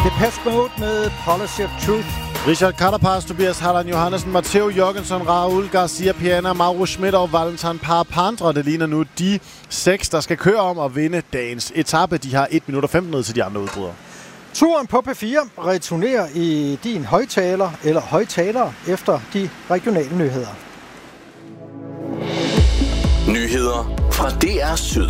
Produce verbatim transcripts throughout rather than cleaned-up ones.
Depeche Mode med Policy of Truth. Richard Carapaz, Tobias Halland Johannessen, Matteo Jørgensen, Raul Garcia Piana, Mauro Schmidt og Valentin Parapandra. Det ligner nu de seks, der skal køre om at vinde dagens etape. De har et minut og femten ned til de andre udbrydere. Turen på P fire returnerer i din højtaler eller højtalere efter de regionale nyheder. Nyheder fra D R Syd.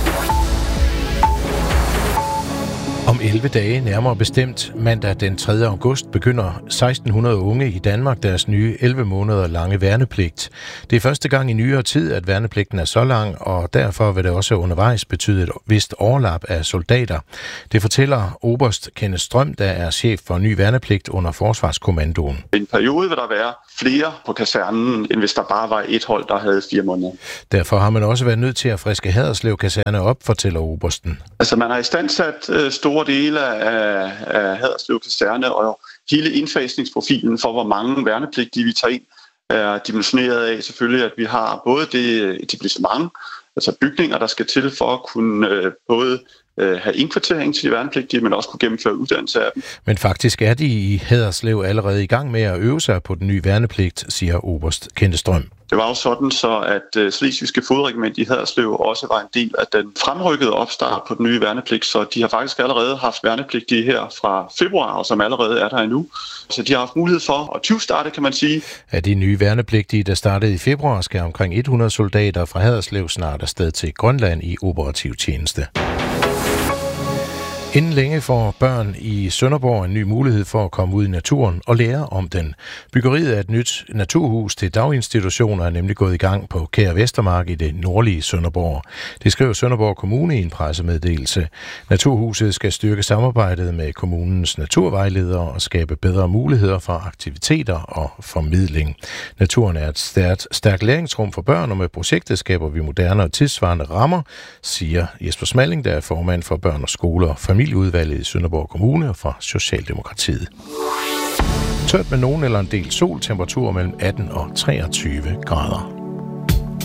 Om elleve dage, nærmere bestemt mandag den tredje august, begynder seksten hundrede unge i Danmark deres nye elleve måneder lange værnepligt. Det er første gang i nyere tid, at værnepligten er så lang, og derfor vil det også undervejs betyde et vist overlap af soldater. Det fortæller oberst Kenneth Strøm, der er chef for ny værnepligt under Forsvarskommandoen. I en periode vil der være flere på kasernen, end hvis der bare var et hold, der havde fire måneder. Derfor har man også været nødt til at friske Haderslev kaserne op, fortæller obersten. Altså man har istandsat øh, store dele af, af Haderslev kaserne, og hele indfasningsprofilen for, hvor mange værnepligtige vi tager ind, er dimensioneret af selvfølgelig, at vi har både det etablissement, altså bygninger, der skal til for at kunne øh, både øh, have indkvartering til de værnepligtige, men også kunne gennemføre uddannelse af dem. Men faktisk er de i Haderslev allerede i gang med at øve sig på den nye værnepligt, siger oberst Kenneth Strøm. Det var jo sådan, så at uh, Slesvigske Fodregiment i Haderslev også var en del af den fremrykkede opstart på den nye værnepligt, så de har faktisk allerede haft værnepligtige her fra februar, og som allerede er der endnu. Så de har haft mulighed for at tyve-starte, kan man sige. Af de nye værnepligtige, der startede i februar, skal omkring hundrede soldater fra Haderslev snart afsted til Grønland i operativ tjeneste. Inden længe får børn i Sønderborg en ny mulighed for at komme ud i naturen og lære om den. Byggeriet af et nyt naturhus til daginstitutioner er nemlig gået i gang på Kær Vestermark i det nordlige Sønderborg. Det skriver Sønderborg Kommune i en pressemeddelelse. Naturhuset skal styrke samarbejdet med kommunens naturvejledere og skabe bedre muligheder for aktiviteter og formidling. Naturen er et stærkt, stærkt læringsrum for børn, og med projektet skaber vi moderne og tidssvarende rammer, siger Jesper Smalling, der er formand for børn og skoler og familieudvalget i Sønderborg Kommune og fra Socialdemokratiet. Tørt med nogen eller en del sol, temperatur mellem atten og treogtyve grader.